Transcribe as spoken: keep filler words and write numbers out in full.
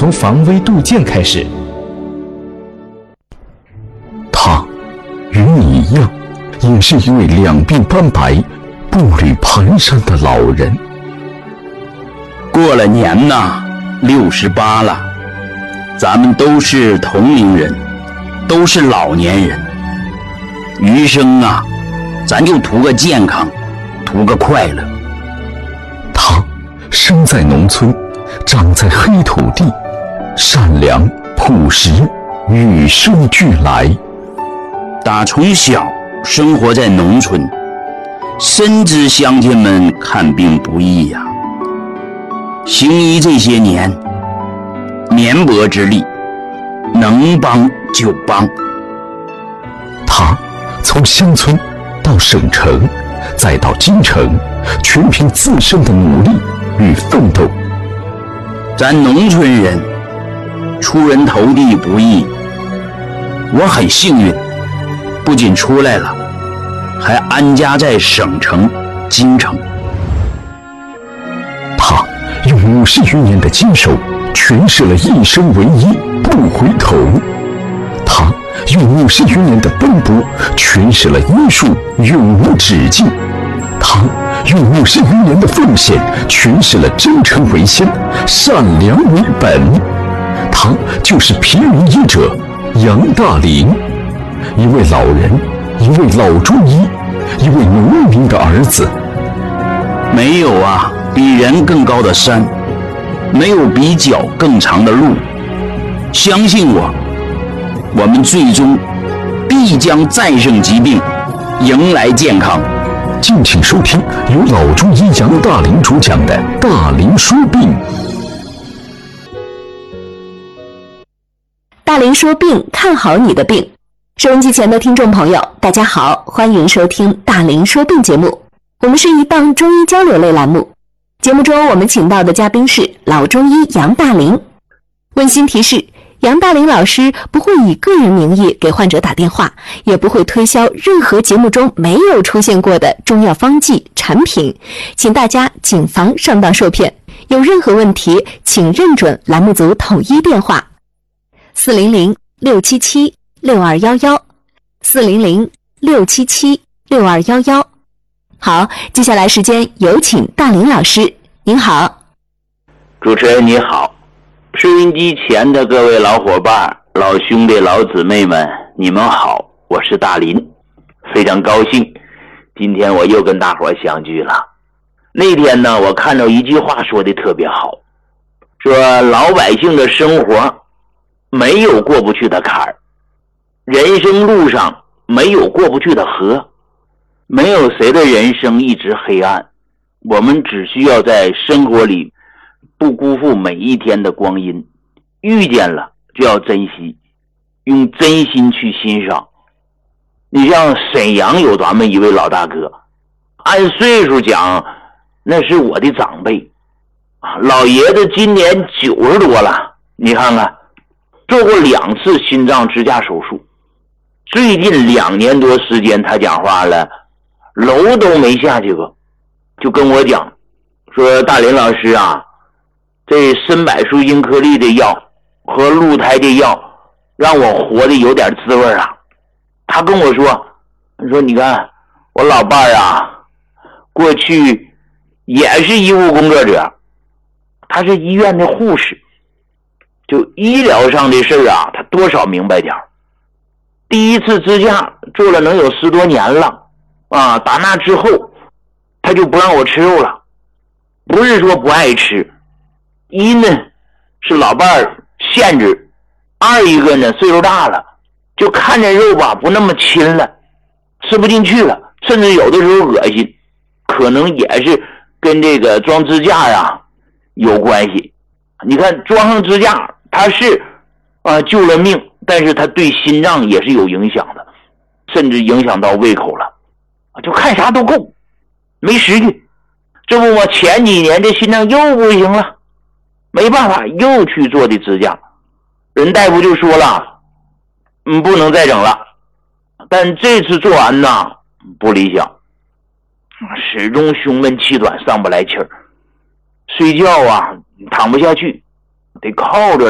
从防微杜渐开始。 他与你一样，也是一位两鬓斑白、步履蹒跚的老人。 过了年呐，六十八了，咱们都是同龄人，都是老年人。余生啊，咱就图个健康，图个快乐。 他生在农村，长在黑土地，善良朴实，与生俱来。 打从小生活在农村，深知乡亲们看病不易呀、啊。行医这些年，绵薄之力，能帮就帮。 他从乡村到省城，再到京城，全凭自身的努力与奋斗。 咱农村人出人头地不易，我很幸运，不仅出来了，还安家在省城京城。 他用五十余年的坚守诠释了一生为一不回头，他用五十余年的奔波诠释了医术永无止境，他用五十余年的奉献诠释了真诚为先，善良为本。他就是平民医者杨大林，一位老人，一位老中医，一位农民的儿子。 没有啊比人更高的山，没有比脚更长的路。相信我，我们最终必将战胜疾病，迎来健康。 敬请收听由老中医杨大林主讲的《大林说病》。 大林说病，看好你的病。收音机前的听众朋友，大家好，欢迎收听大林说病节目。我们是一档中医交流类栏目，节目中我们请到的嘉宾是老中医杨大林。温馨提示，杨大林老师不会以个人名义给患者打电话，也不会推销任何节目中没有出现过的中药方剂产品，请大家谨防上当受骗。有任何问题，请认准栏目组统一电话四零零六七七六二幺幺，四零零六七七六二幺幺。好，接下来时间有请大林老师，您好。 主持人你好，收音机前的各位老伙伴、老兄弟、老姊妹们，你们好，我是大林，非常高兴，今天我又跟大伙相聚了。那天呢，我看到一句话说的特别好，说老百姓的生活没有过不去的坎儿，人生路上没有过不去的河，没有谁的人生一直黑暗，我们只需要在生活里不辜负每一天的光阴，遇见了就要珍惜，用真心去欣赏。你像沈阳有咱们一位老大哥，按岁数讲那是我的长辈啊，老爷子今年九十多了，你看看做过两次心脏支架手术，最近两年多时间他讲话了，楼都没下去过，就跟我讲说，大林老师啊，这参柏树英颗粒的药和鹿胎的药让我活得有点滋味啊。他跟我说说你看我老伴儿啊，过去也是医务工作者，他是医院的护士，就医疗上的事啊他多少明白点。第一次支架做了能有十多年了啊，打那之后他就不让我吃肉了，不是说不爱吃，一呢是老伴儿限制，二一个呢岁数大了，就看着肉吧不那么亲了，吃不进去了，甚至有的时候恶心，可能也是跟这个装支架呀有关系。你看装上支架它是啊、呃、救了命，但是它对心脏也是有影响的，甚至影响到胃口了，就看啥都够，没实际。这不嘛，前几年这心脏又不行了，没办法又去做的支架，人大夫就说了，嗯，不能再整了。但这次做完呢不理想，始终胸闷气短，上不来气儿，睡觉啊躺不下去，得靠着